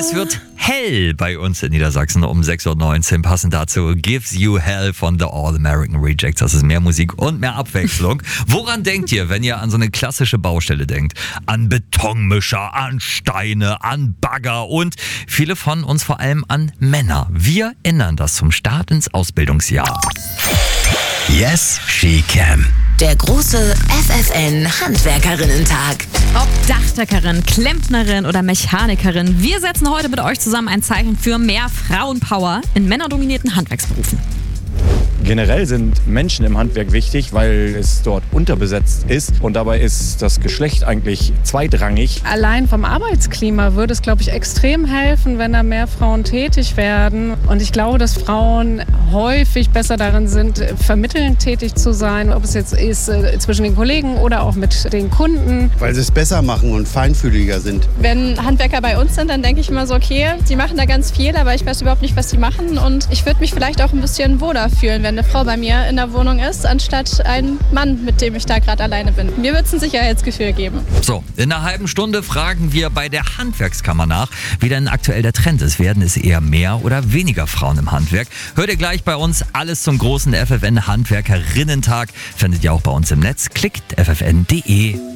Es wird hell bei uns in Niedersachsen um 6.19 Uhr. Passend dazu Gives You Hell von The All American Rejects. Das ist mehr Musik und mehr Abwechslung. Woran denkt ihr, wenn ihr an so eine klassische Baustelle denkt? An Betonmischer, an Steine, an Bagger und viele von uns vor allem an Männer. Wir ändern das zum Start ins Ausbildungsjahr. Yes, she can. Der große FFN-Handwerkerinnen-Tag. Ob Dachdeckerin, Klempnerin oder Mechanikerin, wir setzen heute mit euch zusammen ein Zeichen für mehr Frauenpower in männerdominierten Handwerksberufen. Generell sind Menschen im Handwerk wichtig, weil es dort unterbesetzt ist und dabei ist das Geschlecht eigentlich zweitrangig. Allein vom Arbeitsklima würde es, glaube ich, extrem helfen, wenn da mehr Frauen tätig werden. Und ich glaube, dass Frauen häufig besser darin sind, vermittelnd tätig zu sein, ob es jetzt ist zwischen den Kollegen oder auch mit den Kunden. Weil sie es besser machen und feinfühliger sind. Wenn Handwerker bei uns sind, dann denke ich immer so, okay, die machen da ganz viel, aber ich weiß überhaupt nicht, was sie machen. Und ich würde mich vielleicht auch ein bisschen wohler fühlen, wenn eine Frau bei mir in der Wohnung ist, anstatt ein Mann, mit dem ich da gerade alleine bin. Mir wird es ein Sicherheitsgefühl geben. So, in einer halben Stunde fragen wir bei der Handwerkskammer nach, wie denn aktuell der Trend ist. Werden es eher mehr oder weniger Frauen im Handwerk? Hört ihr gleich bei uns alles zum großen FFN Handwerkerinnen-Tag. Findet ihr auch bei uns im Netz. Klickt ffn.de.